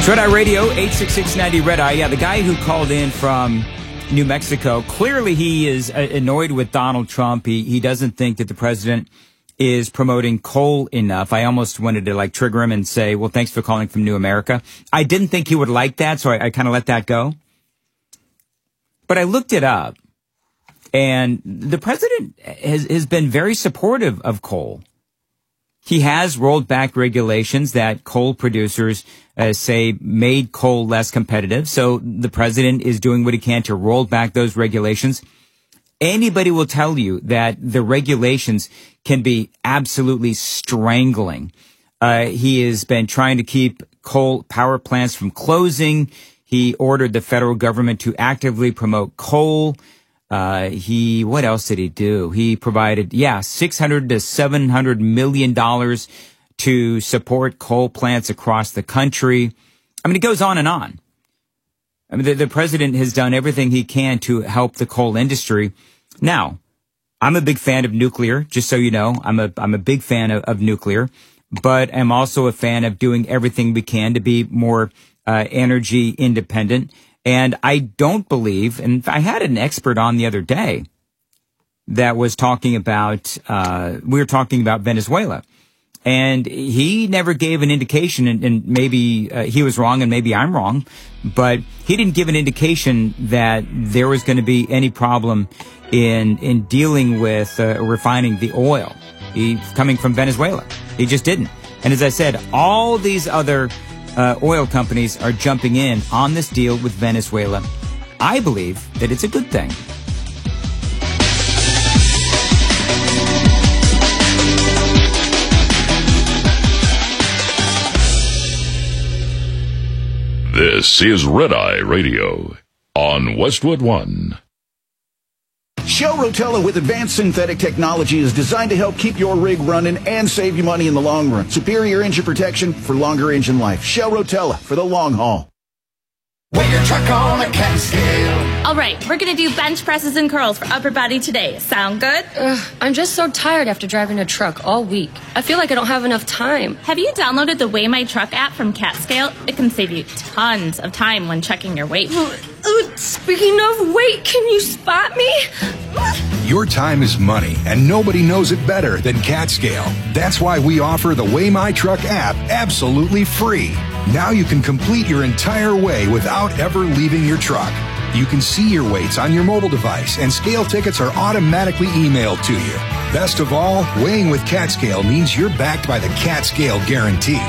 Red Eye Radio, 86690 Red Eye. Yeah, the guy who called in from New Mexico, clearly he is annoyed with Donald Trump. He doesn't think that the president is promoting coal enough. I almost wanted to trigger him and say, well, thanks for calling from New America. I didn't think he would like that, so I kind of let that go. But I looked it up, and the president has been very supportive of coal. He has rolled back regulations that coal producers say made coal less competitive. So the president is doing what he can to roll back those regulations. Anybody will tell you that the regulations can be absolutely strangling. He has been trying to keep coal power plants from closing. He ordered the federal government to actively promote coal. What else did he do? He provided, $600 to $700 million to support coal plants across the country. I mean, it goes on and on. I mean, the president has done everything he can to help the coal industry. Now, I'm a big fan of nuclear, just so you know. I'm a big fan of nuclear, but I'm also a fan of doing everything we can to be more energy independent. And I don't believe, and I had an expert on the other day that was talking about, we were talking about Venezuela. And he never gave an indication, and maybe he was wrong and maybe I'm wrong, but he didn't give an indication that there was going to be any problem in dealing with refining the oil coming from Venezuela. He just didn't. And as I said, all these other oil companies are jumping in on this deal with Venezuela. I believe that it's a good thing. This is Red Eye Radio on Westwood One. Shell Rotella with advanced synthetic technology is designed to help keep your rig running and save you money in the long run. Superior engine protection for longer engine life. Shell Rotella for the long haul. Weigh your truck on a cat scale. All right, we're going to do bench presses and curls for upper body today. Sound good? I'm just so tired after driving a truck all week. I feel like I don't have enough time. Have you downloaded the Weigh My Truck app from CatScale? It can save you tons of time when checking your weight. Speaking of weight, can you spot me? Your time is money, and nobody knows it better than CatScale. That's why we offer the Weigh My Truck app absolutely free. Now you can complete your entire weigh without ever leaving your truck. You can see your weights on your mobile device, and scale tickets are automatically emailed to you. Best of all, weighing with CatScale means you're backed by the CatScale Guarantee.